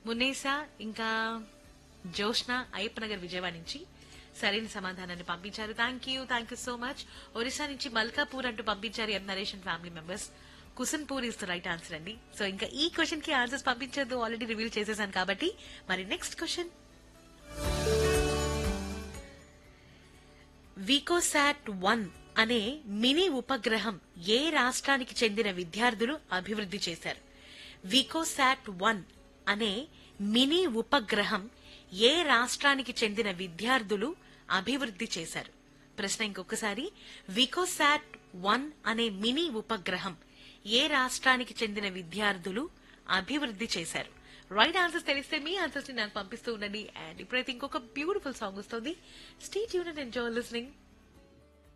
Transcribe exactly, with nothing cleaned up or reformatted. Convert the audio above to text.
మునేసా ఇంకా జోష్న అయ్యప్ప నగర్ విజయవాడ నుంచి సరైన సమాధానాన్ని పంపించారు. Thank you thank you so much. Orissa నుంచి మల్కాపూర్ అంటూ పంపించారు ఎం Naresh and family members. Kusanpur is the right answer అండి. సో ఇంకా ఈ క్వశ్చన్ కి ఆన్సర్స్ పంపించద్దు, ఆల్రెడీ రివీల్ చేసేసాను కాబట్టి. మరి నెక్స్ట్ క్వశ్చన్, వికోసాట్ వన్ అనే మినీ ఉపగ్రహం ఏ రాష్ట్రానికి చెందిన విద్యార్థులు అభివృద్ధి చేశారు? వికోసాట్ వన్ అనే మినీ ఉపగ్రహం ఏ రాష్ట్రానికి చెందిన విద్యార్థులు అభివృద్ధి చేశారు? ప్రశ్న ఇంకొకసారి, వికోసాట్ వన్ అనే మినీ ఉపగ్రహం ఏ రాష్ట్రానికి చెందిన విద్యార్థులు అభివృద్ధి చేశారు? రైట్ ఆన్సర్స్ తెలిస్తే మీ ఆన్సర్స్ ని నాకు పంపిస్తూ ఉండండి. అండ్ ఇప్పుడైతే ఇంకొక బ్యూటిఫుల్ సాంగ్ వస్తుంది. Stay tuned and enjoy listening.